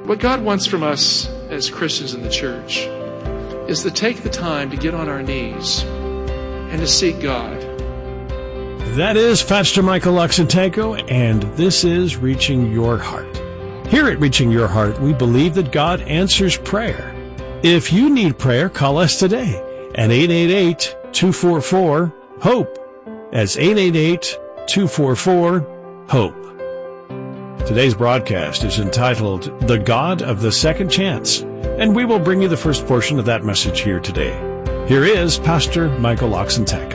What God wants from us as Christians in the church is to take the time to get on our knees and to seek God. That is Pastor Michael Oxentenko, and this is Reaching Your Heart. Here at Reaching Your Heart, we believe that God answers prayer. If you need prayer, call us today at 888-244-HOPE. That's 888-244-HOPE. Today's broadcast is entitled, The God of the Second Chance, and we will bring you the first portion of that message here today. Here is Pastor Michael Oxentenko.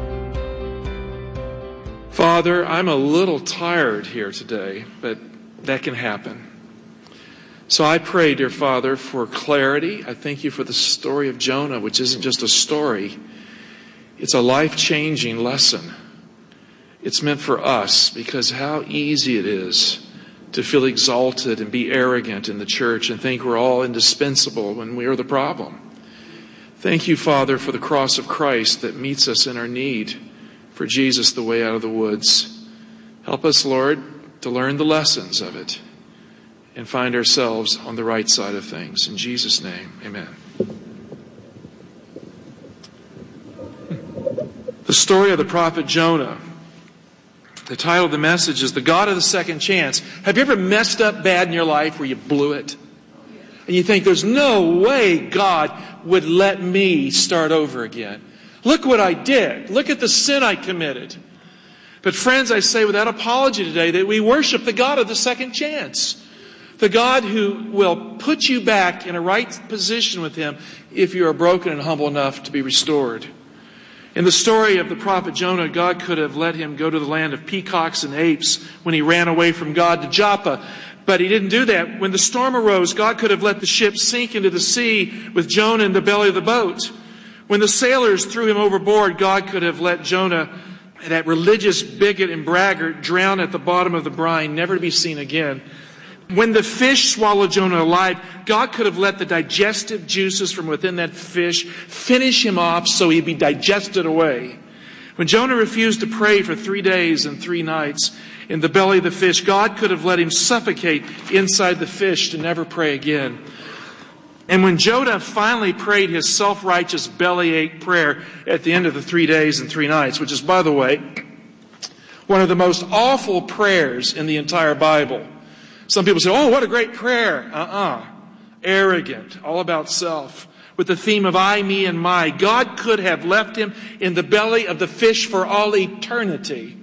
Father, I'm a little tired here today, but that can happen. So I pray, dear Father, for clarity. I thank you for the story of Jonah, which isn't just a story. It's a life-changing lesson. It's meant for us because how easy it is to feel exalted and be arrogant in the church and think we're all indispensable when we are the problem. Thank you, Father, for the cross of Christ that meets us in our need for Jesus, the way out of the woods. Help us, Lord, to learn the lessons of it and find ourselves on the right side of things. In Jesus' name, amen. The story of the prophet Jonah. The title of the message is The God of the Second Chance. Have you ever messed up bad in your life where you blew it? And you think, there's no way God would let me start over again. Look what I did. Look at the sin I committed. But friends, I say without apology today that we worship the God of the second chance. The God who will put you back in a right position with Him if you are broken and humble enough to be restored. In the story of the prophet Jonah, God could have let him go to the land of peacocks and apes when he ran away from God to Joppa. But He didn't do that. When the storm arose, God could have let the ship sink into the sea with Jonah in the belly of the boat. When the sailors threw him overboard, God could have let Jonah, that religious bigot and braggart, drown at the bottom of the brine, never to be seen again. When the fish swallowed Jonah alive, God could have let the digestive juices from within that fish finish him off so he'd be digested away. When Jonah refused to pray for 3 days and 3 nights in the belly of the fish, God could have let him suffocate inside the fish to never pray again. And when Jonah finally prayed his self-righteous bellyache prayer at the end of the 3 days and 3 nights, which is, by the way, one of the most awful prayers in the entire Bible. Some people say, oh, what a great prayer. Arrogant, all about self, with the theme of I, me, and my. God could have left him in the belly of the fish for all eternity.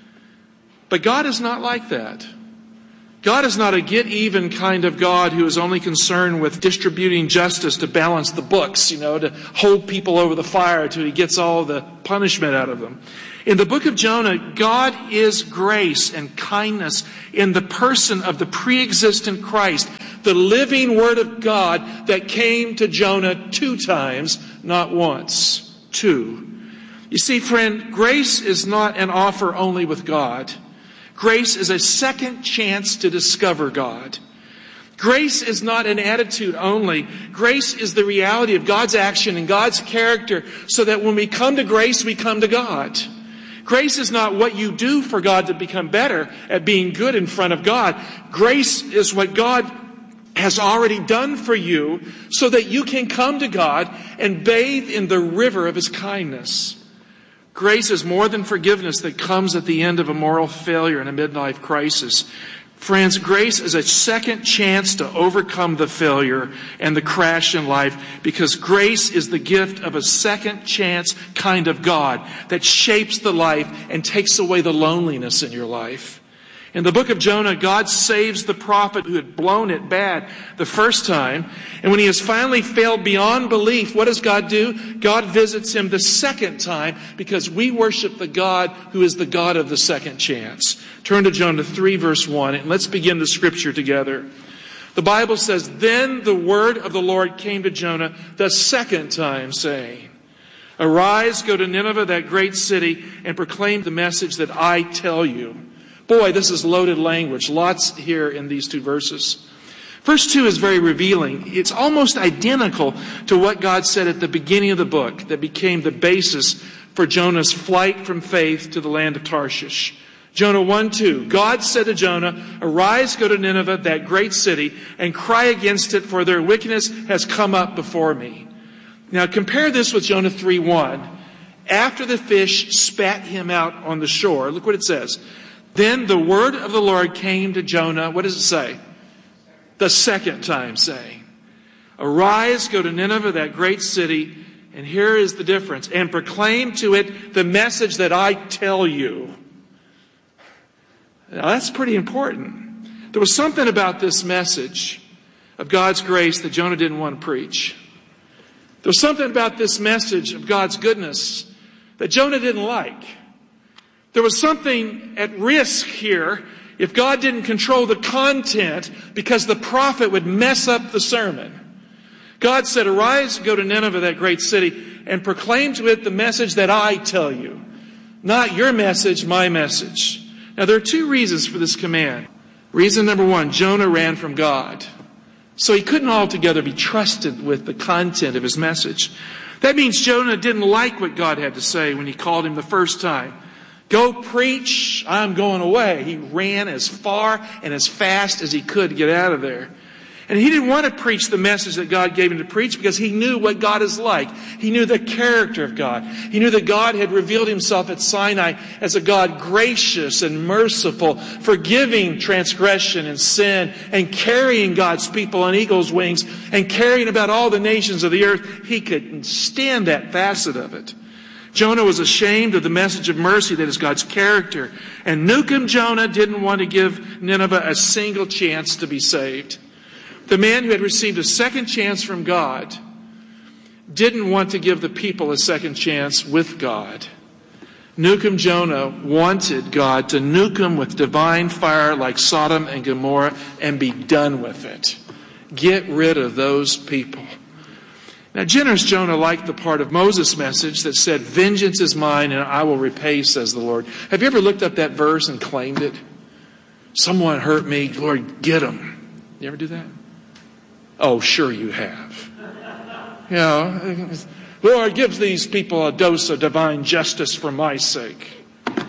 But God is not like that. God is not a get-even kind of God who is only concerned with distributing justice to balance the books, to hold people over the fire until He gets all the punishment out of them. In the book of Jonah, God is grace and kindness in the person of the pre-existent Christ, the living Word of God that came to Jonah 2 times, not once, 2. You see, friend, grace is not an offer only with God. Grace is a second chance to discover God. Grace is not an attitude only. Grace is the reality of God's action and God's character, so that when we come to grace, we come to God. Grace is not what you do for God to become better at being good in front of God. Grace is what God has already done for you so that you can come to God and bathe in the river of His kindness. Grace is more than forgiveness that comes at the end of a moral failure and a midlife crisis. Friends, grace is a second chance to overcome the failure and the crash in life, because grace is the gift of a second chance kind of God that shapes the life and takes away the loneliness in your life. In the book of Jonah, God saves the prophet who had blown it bad the first time. And when he has finally failed beyond belief, what does God do? God visits him the second time, because we worship the God who is the God of the second chance. Turn to Jonah 3, verse 1, and let's begin the scripture together. The Bible says, Then the word of the Lord came to Jonah the second time, saying, Arise, go to Nineveh, that great city, and proclaim the message that I tell you. Boy, this is loaded language. Lots here in these 2 verses. Verse 2 is very revealing. It's almost identical to what God said at the beginning of the book that became the basis for Jonah's flight from faith to the land of Tarshish. Jonah 1:2. God said to Jonah, "Arise, go to Nineveh, that great city, and cry against it, for their wickedness has come up before me." Now compare this with Jonah 3:1. After the fish spat him out on the shore, look what it says. Then the word of the Lord came to Jonah. What does it say? The second time, saying, "Arise, go to Nineveh, that great city," and here is the difference, "and proclaim to it the message that I tell you." Now that's pretty important. There was something about this message of God's grace that Jonah didn't want to preach. There was something about this message of God's goodness that Jonah didn't like. There was something at risk here if God didn't control the content, because the prophet would mess up the sermon. God said, "Arise, go to Nineveh, that great city, and proclaim to it the message that I tell you." Not your message, my message. Now there are two reasons for this command. Reason number one, Jonah ran from God. So he couldn't altogether be trusted with the content of his message. That means Jonah didn't like what God had to say when he called him the first time. "Go preach, I'm going away." He ran as far and as fast as he could to get out of there. And he didn't want to preach the message that God gave him to preach because he knew what God is like. He knew the character of God. He knew that God had revealed himself at Sinai as a God gracious and merciful, forgiving transgression and sin, and carrying God's people on eagle's wings, and caring about all the nations of the earth. He couldn't stand that facet of it. Jonah was ashamed of the message of mercy that is God's character. And Nukum Jonah didn't want to give Nineveh a single chance to be saved. The man who had received a second chance from God didn't want to give the people a second chance with God. Nukum Jonah wanted God to nuke him with divine fire like Sodom and Gomorrah and be done with it. Get rid of those people. Now, generous Jonah liked the part of Moses' message that said, "Vengeance is mine and I will repay, says the Lord." Have you ever looked up that verse and claimed it? Someone hurt me, Lord, get them. You ever do that? Oh, sure you have. You know, Lord, give these people a dose of divine justice for my sake.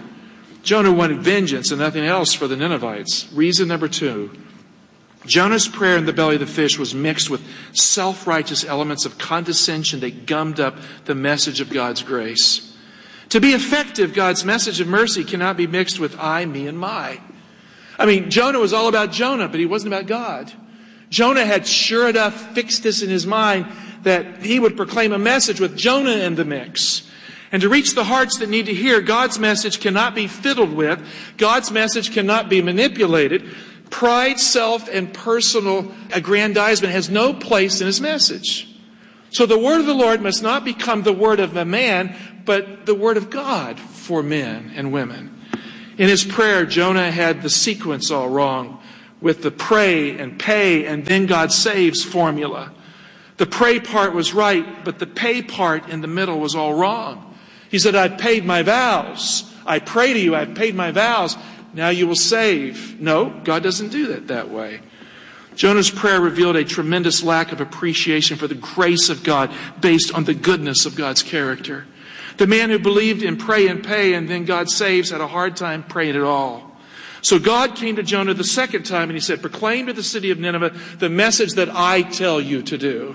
Jonah wanted vengeance and nothing else for the Ninevites. Reason number two, Jonah's prayer in the belly of the fish was mixed with self-righteous elements of condescension that gummed up the message of God's grace. To be effective, God's message of mercy cannot be mixed with I, me, and my. I mean, Jonah was all about Jonah, but he wasn't about God. Jonah had sure enough fixed this in his mind that he would proclaim a message with Jonah in the mix. And to reach the hearts that need to hear, God's message cannot be fiddled with. God's message cannot be manipulated. Pride, self, and personal aggrandizement has no place in his message. So the word of the Lord must not become the word of a man, but the word of God for men and women. In his prayer, Jonah had the sequence all wrong with the pray and pay and then God saves formula. The pray part was right, but the pay part in the middle was all wrong. He said, "I've paid my vows. I pray to you, I've paid my vows. Now you will save." No, God doesn't do that way. Jonah's prayer revealed a tremendous lack of appreciation for the grace of God based on the goodness of God's character. The man who believed in pray and pay and then God saves had a hard time praying at all. So God came to Jonah the second time and he said, "Proclaim to the city of Nineveh the message that I tell you to do."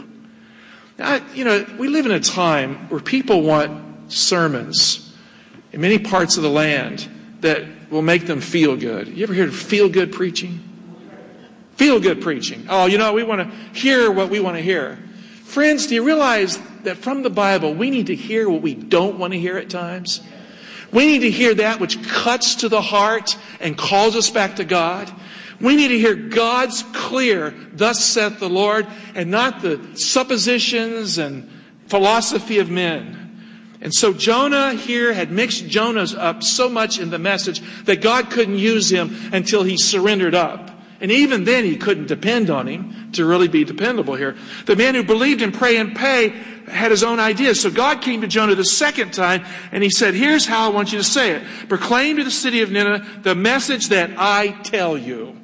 Now, we live in a time where people want sermons in many parts of the land that will make them feel good. You ever hear of feel-good preaching? Feel-good preaching. Oh, we want to hear what we want to hear. Friends, do you realize that from the Bible, we need to hear what we don't want to hear at times? We need to hear that which cuts to the heart and calls us back to God. We need to hear God's clear, "Thus saith the Lord," and not the suppositions and philosophy of men. And so Jonah here had mixed Jonah's up so much in the message that God couldn't use him until he surrendered up. And even then he couldn't depend on him to really be dependable here. The man who believed in pray and pay had his own ideas. So God came to Jonah the second time and he said, "Here's how I want you to say it. Proclaim to the city of Nineveh the message that I tell you."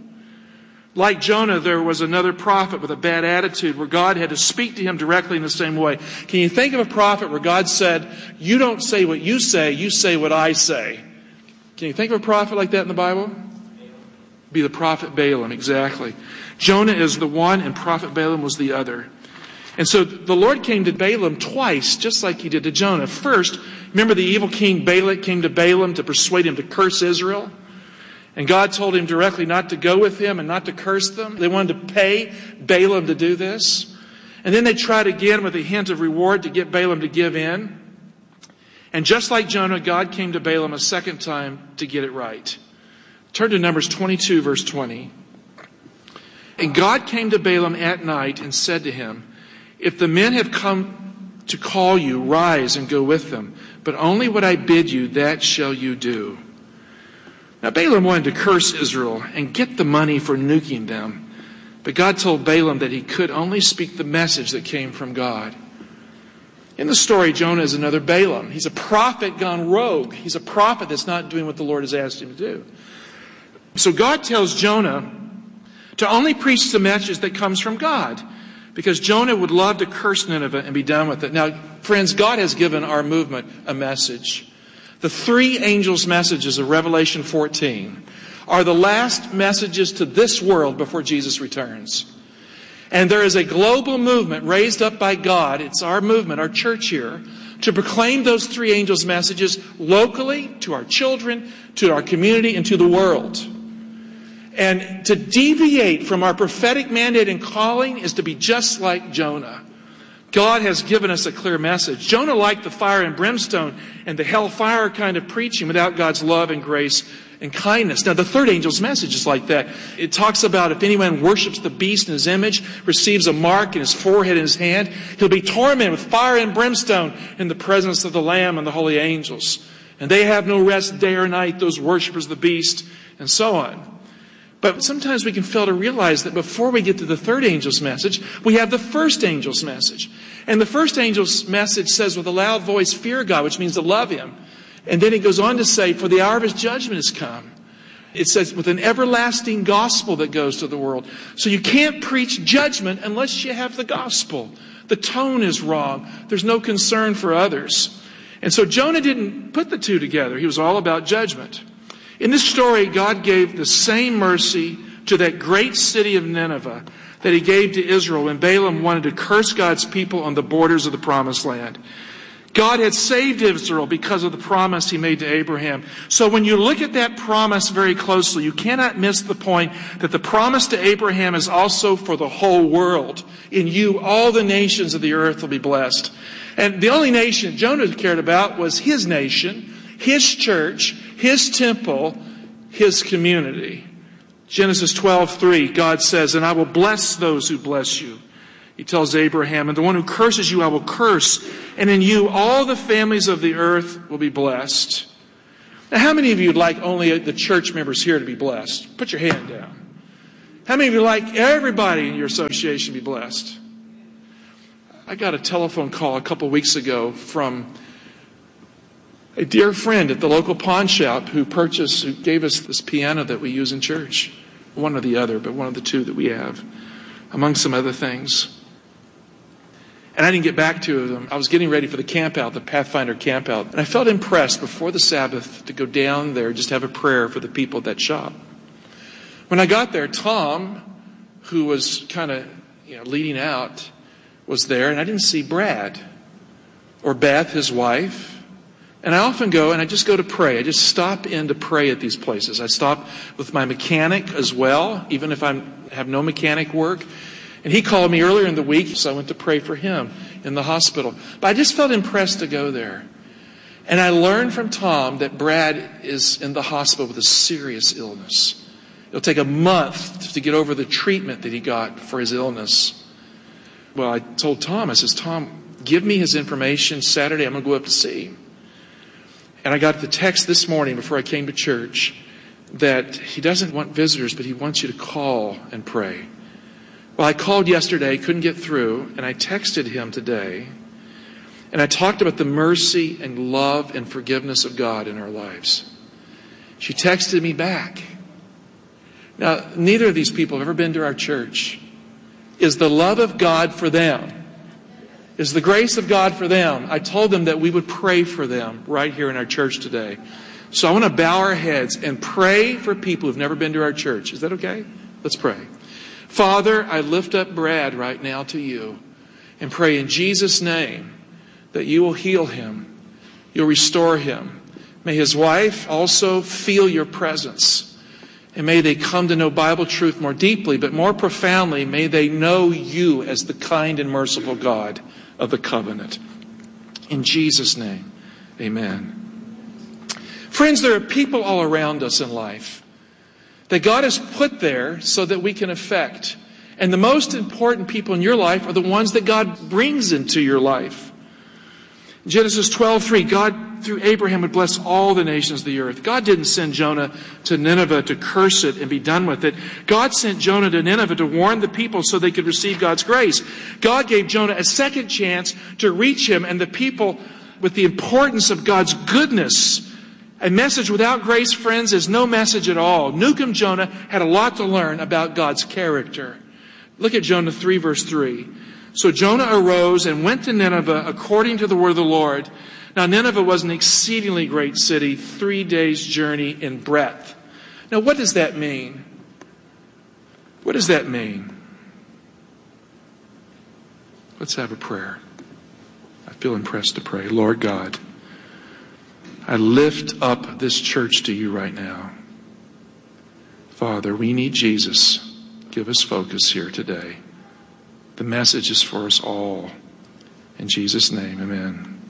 Like Jonah, there was another prophet with a bad attitude where God had to speak to him directly in the same way. Can you think of a prophet where God said, "You don't say what you say what I say"? Can you think of a prophet like that in the Bible? Be the prophet Balaam, exactly. Jonah is the one and prophet Balaam was the other. And so the Lord came to Balaam twice, just like he did to Jonah. First, remember the evil king Balak came to Balaam to persuade him to curse Israel? And God told him directly not to go with him and not to curse them. They wanted to pay Balaam to do this. And then they tried again with a hint of reward to get Balaam to give in. And just like Jonah, God came to Balaam a second time to get it right. Turn to Numbers 22, verse 20. And God came to Balaam at night and said to him, if the men have come to call you, rise and go with them. But only what I bid you, that shall you do. Now Balaam wanted to curse Israel and get the money for nuking them. But God told Balaam that he could only speak the message that came from God. In the story, Jonah is another Balaam. He's a prophet gone rogue. He's a prophet that's not doing what the Lord has asked him to do. So God tells Jonah to only preach the message that comes from God, because Jonah would love to curse Nineveh and be done with it. Now, friends, God has given our movement a message. The three angels' messages of Revelation 14 are the last messages to this world before Jesus returns. And there is a global movement raised up by God. It's our movement, our church here, to proclaim those three angels' messages locally, to our children, to our community, and to the world. And to deviate from our prophetic mandate and calling is to be just like Jonah. God has given us a clear message. Jonah liked the fire and brimstone and the hellfire kind of preaching without God's love and grace and kindness. Now, the third angel's message is like that. It talks about if anyone worships the beast in his image, receives a mark in his forehead and his hand, he'll be tormented with fire and brimstone in the presence of the Lamb and the holy angels. And they have no rest day or night, those worshipers of the beast, and so on. But sometimes we can fail to realize that before we get to the third angel's message, we have the first angel's message. And the first angel's message says with a loud voice, fear God, which means to love him. And then it goes on to say, for the hour of his judgment has come. It says with an everlasting gospel that goes to the world. So you can't preach judgment unless you have the gospel. The tone is wrong. There's no concern for others. And so Jonah didn't put the two together. He was all about judgment. In this story, God gave the same mercy to that great city of Nineveh that he gave to Israel when Balaam wanted to curse God's people on the borders of the promised land. God had saved Israel because of the promise he made to Abraham. So when you look at that promise very closely, you cannot miss the point that the promise to Abraham is also for the whole world. In you, all the nations of the earth will be blessed. And the only nation Jonah cared about was his nation, his church, his temple, his community. Genesis 12:3, God says, and I will bless those who bless you. He tells Abraham, and the one who curses you I will curse, and in you all the families of the earth will be blessed. Now, how many of you would like only the church members here to be blessed? Put your hand down. How many of you would like everybody in your association to be blessed? I got a telephone call a couple weeks ago from a dear friend at the local pawn shop who gave us this piano that we use in church. One or the other, but one of the two that we have, among some other things. And I didn't get back to them. I was getting ready for the camp out, the Pathfinder camp out. And I felt impressed before the Sabbath to go down there, just have a prayer for the people at that shop. When I got there, Tom, who was kind of leading out, was there. And I didn't see Brad or Beth, his wife. And I often go and I just go to pray. I just stop in to pray at these places. I stop with my mechanic as well, even if I have no mechanic work. And he called me earlier in the week, so I went to pray for him in the hospital. But I just felt impressed to go there. And I learned from Tom that Brad is in the hospital with a serious illness. It'll take a month to get over the treatment that he got for his illness. Well, I told Tom, I says, Tom, give me his information. Saturday I'm going to go up to see him. And I got the text this morning before I came to church that he doesn't want visitors, but he wants you to call and pray. Well, I called yesterday, couldn't get through, and I texted him today. And I talked about the mercy and love and forgiveness of God in our lives. She texted me back. Now, neither of these people have ever been to our church. Is the love of God for them? Is the grace of God for them? I told them that we would pray for them right here in our church today. So I want to bow our heads and pray for people who've never been to our church. Is that okay? Let's pray. Father, I lift up Brad right now to you and pray in Jesus' name that you will heal him. You'll restore him. May his wife also feel your presence. And may they come to know Bible truth more deeply, but more profoundly, may they know you as the kind and merciful God of the covenant. In Jesus' name, amen. Friends, there are people all around us in life that God has put there so that we can affect. And the most important people in your life are the ones that God brings into your life. In Genesis 12:3, God, through Abraham, would bless all the nations of the earth. God didn't send Jonah to Nineveh to curse it and be done with it. God sent Jonah to Nineveh to warn the people so they could receive God's grace. God gave Jonah a second chance to reach him and the people with the importance of God's goodness. A message without grace, friends, is no message at all. Newcomb Jonah had a lot to learn about God's character. Look at Jonah 3, verse 3. So Jonah arose and went to Nineveh according to the word of the Lord. Now Nineveh was an exceedingly great city, 3 days' journey in breadth. Now what does that mean? What does that mean? Let's have a prayer. I feel impressed to pray. Lord God, I lift up this church to you right now. Father, we need Jesus. Give us focus here today. The message is for us all. In Jesus' name, amen.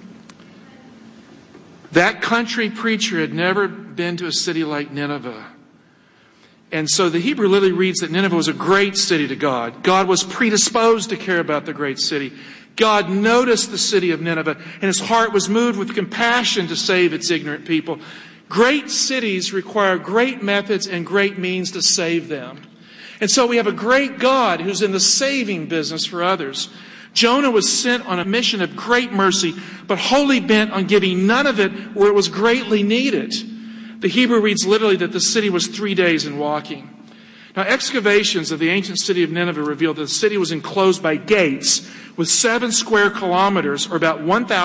That country preacher had never been to a city like Nineveh. And so the Hebrew literally reads that Nineveh was a great city to God. God was predisposed to care about the great city. God noticed the city of Nineveh, and his heart was moved with compassion to save its ignorant people. Great cities require great methods and great means to save them. And so we have a great God who's in the saving business for others. Jonah was sent on a mission of great mercy, but wholly bent on giving none of it where it was greatly needed. The Hebrew reads literally that the city was 3 days in walking. Now, excavations of the ancient city of Nineveh revealed that the city was enclosed by gates with 7 square kilometers, or about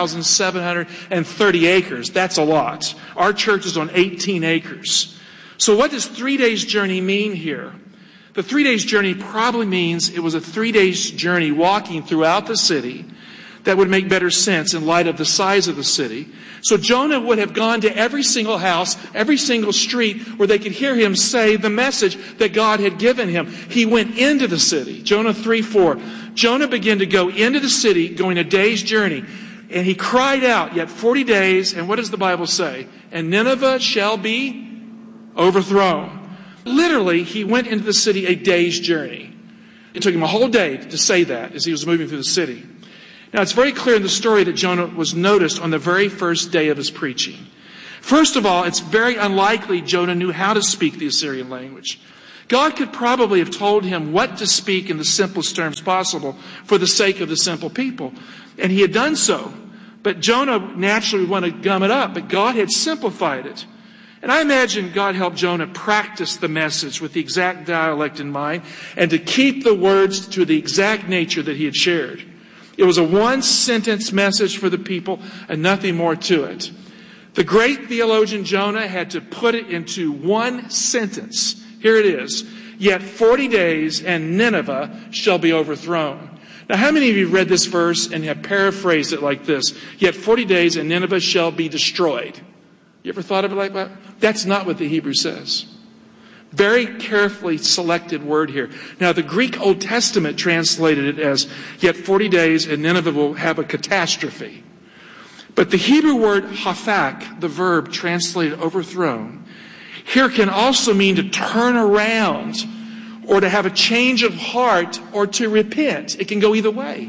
1,730 acres. That's a lot. Our church is on 18 acres. So what does 3 days journey mean here? The 3 days journey probably means it was a 3 days journey walking throughout the city. That would make better sense in light of the size of the city. So Jonah would have gone to every single house, every single street where they could hear him say the message that God had given him. He went into the city. Jonah 3:4. Jonah began to go into the city, going a day's journey. And he cried out, yet 40 days, and what does the Bible say? And Nineveh shall be overthrown. Literally, he went into the city a day's journey. It took him a whole day to say that as he was moving through the city. Now, it's very clear in the story that Jonah was noticed on the very first day of his preaching. First of all, it's very unlikely Jonah knew how to speak the Assyrian language. God could probably have told him what to speak in the simplest terms possible for the sake of the simple people. And he had done so. But Jonah naturally would want to gum it up, but God had simplified it. And I imagine God helped Jonah practice the message with the exact dialect in mind and to keep the words to the exact nature that he had shared. It was a one-sentence message for the people and nothing more to it. The great theologian Jonah had to put it into one sentence. Here it is. Yet 40 days and Nineveh shall be overthrown. Now, how many of you have read this verse and have paraphrased it like this? Yet 40 days and Nineveh shall be destroyed. You ever thought of it like that? That's not what the Hebrew says. Very carefully selected word here. Now, the Greek Old Testament translated it as, yet 40 days and Nineveh will have a catastrophe. But the Hebrew word hafak, the verb translated overthrown, here can also mean to turn around or to have a change of heart or to repent. It can go either way.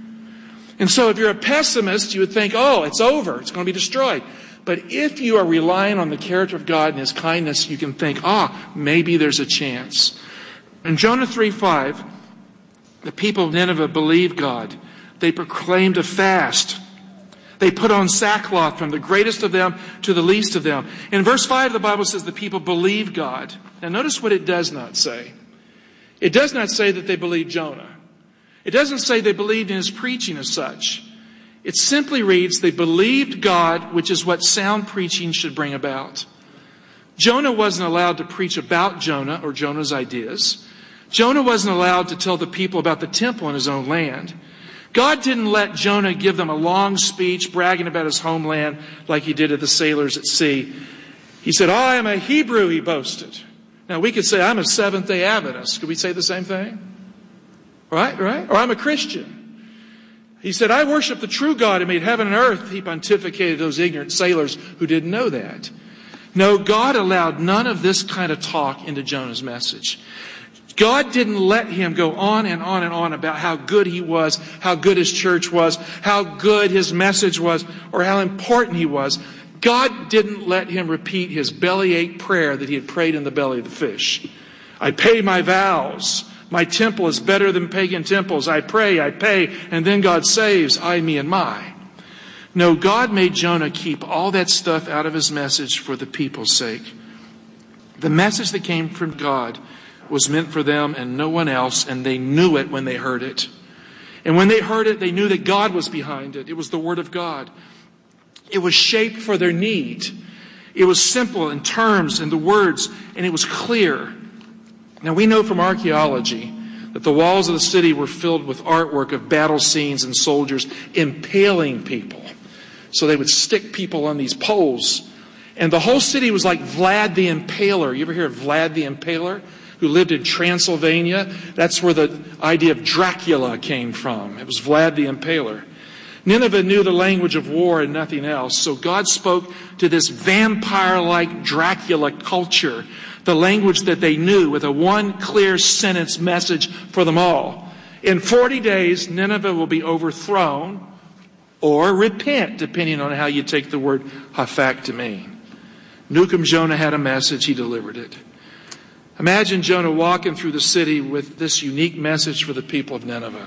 And so if you're a pessimist, you would think, oh, it's over. It's going to be destroyed. But if you are relying on the character of God and his kindness, you can think, maybe there's a chance. In Jonah 3:5, the people of Nineveh believed God. They proclaimed a fast. They put on sackcloth from the greatest of them to the least of them. In verse 5, the Bible says the people believed God. Now notice what it does not say. It does not say that they believed Jonah. It doesn't say they believed in his preaching as such. It simply reads, they believed God, which is what sound preaching should bring about. Jonah wasn't allowed to preach about Jonah or Jonah's ideas. Jonah wasn't allowed to tell the people about the temple in his own land. God didn't let Jonah give them a long speech bragging about his homeland like he did to the sailors at sea. He said, I am a Hebrew, he boasted. Now we could say, I'm a Seventh-day Adventist. Could we say the same thing? Right? Or I'm a Christian. He said, I worship the true God who made heaven and earth. He pontificated those ignorant sailors who didn't know that. No, God allowed none of this kind of talk into Jonah's message. God didn't let him go on and on and on about how good he was, how good his church was, how good his message was, or how important he was. God didn't let him repeat his bellyache prayer that he had prayed in the belly of the fish. I pay my vows. My temple is better than pagan temples. I pray, and then God saves, I, me, and my. No, God made Jonah keep all that stuff out of his message for the people's sake. The message that came from God was meant for them and no one else, and they knew it when they heard it. And when they heard it, they knew that God was behind it. It was the Word of God. It was shaped for their need. It was simple in terms and the words, and it was clear. Now we know from archaeology that the walls of the city were filled with artwork of battle scenes and soldiers impaling people. So they would stick people on these poles. And the whole city was like Vlad the Impaler. You ever hear of Vlad the Impaler? Who lived in Transylvania? That's where the idea of Dracula came from. It was Vlad the Impaler. Nineveh knew the language of war and nothing else. So God spoke to this vampire-like Dracula culture, the language that they knew, with a one clear sentence message for them all. In 40 days, Nineveh will be overthrown or repent, depending on how you take the word hafak to mean. Nukum Jonah had a message, he delivered it. Imagine Jonah walking through the city with this unique message for the people of Nineveh.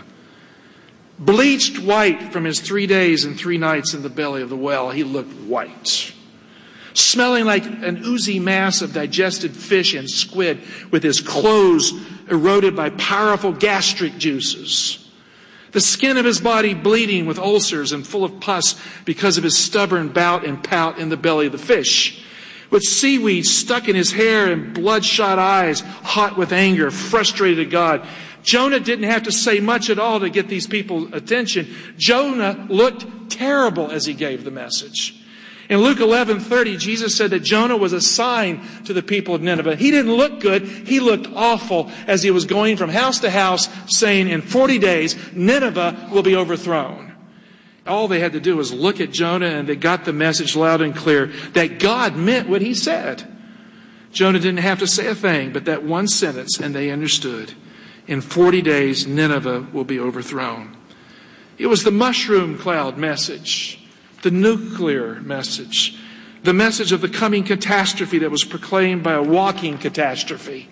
Bleached white from his 3 days and 3 nights in the belly of the well, he looked white. Smelling like an oozy mass of digested fish and squid, with his clothes eroded by powerful gastric juices. The skin of his body bleeding with ulcers and full of pus because of his stubborn bout and pout in the belly of the fish. With seaweed stuck in his hair and bloodshot eyes, hot with anger, frustrated at God. Jonah didn't have to say much at all to get these people's attention. Jonah looked terrible as he gave the message. In Luke 11:30, Jesus said that Jonah was a sign to the people of Nineveh. He didn't look good. He looked awful as he was going from house to house saying, in 40 days, Nineveh will be overthrown. All they had to do was look at Jonah, and they got the message loud and clear that God meant what he said. Jonah didn't have to say a thing but that one sentence, and they understood. In 40 days, Nineveh will be overthrown. It was the mushroom cloud message, the nuclear message, the message of the coming catastrophe that was proclaimed by a walking catastrophe.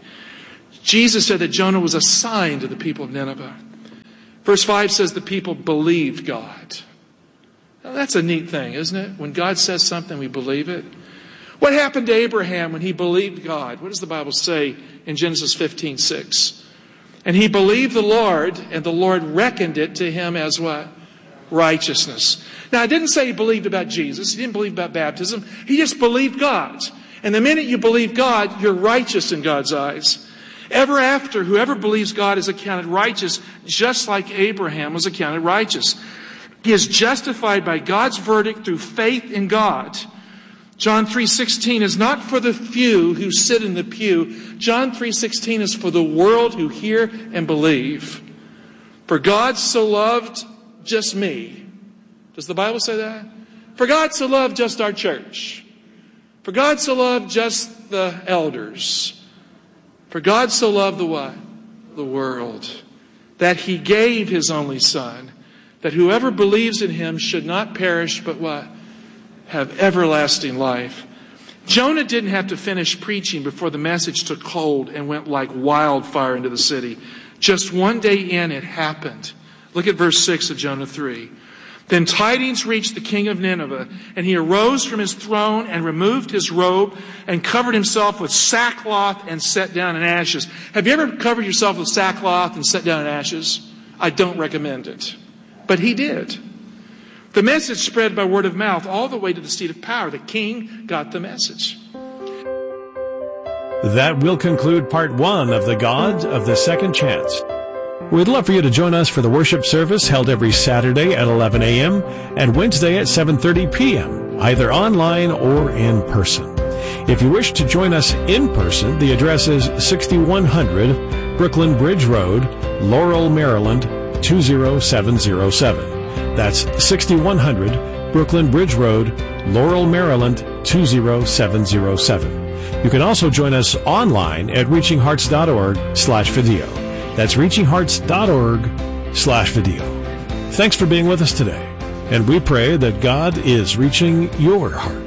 Jesus said that Jonah was a sign to the people of Nineveh. Verse 5 says the people believed God. Now, that's a neat thing, isn't it? When God says something, we believe it. What happened to Abraham when he believed God? What does the Bible say in Genesis 15:6? And he believed the Lord, and the Lord reckoned it to him as what? Righteousness. Now, I didn't say he believed about Jesus. He didn't believe about baptism. He just believed God. And the minute you believe God, you're righteous in God's eyes. Ever after, whoever believes God is accounted righteous, just like Abraham was accounted righteous. He is justified by God's verdict through faith in God. John 3:16 is not for the few who sit in the pew. John 3:16 is for the world who hear and believe. For God so loved just me. Does the Bible say that? For God so loved just our church. For God so loved just the elders. For God so loved the what? The world. That he gave his only Son. That whoever believes in him should not perish, but what? Have everlasting life. Jonah didn't have to finish preaching before the message took hold and went like wildfire into the city. Just one day in, it happened. Look at verse 6 of Jonah 3. Then tidings reached the king of Nineveh, and he arose from his throne and removed his robe and covered himself with sackcloth and sat down in ashes. Have you ever covered yourself with sackcloth and sat down in ashes? I don't recommend it. But he did. The message spread by word of mouth all the way to the seat of power. The king got the message. That will conclude part 1 of The God of the Second Chance. We'd love for you to join us for the worship service held every Saturday at 11 a.m. and Wednesday at 7:30 p.m., either online or in person. If you wish to join us in person, the address is 6100 Brooklyn Bridge Road, Laurel, Maryland, 20707. That's 6100 Brooklyn Bridge Road, Laurel, Maryland, 20707. You can also join us online at reachinghearts.org/video. That's reachinghearts.org/video. Thanks for being with us today, and we pray that God is reaching your heart.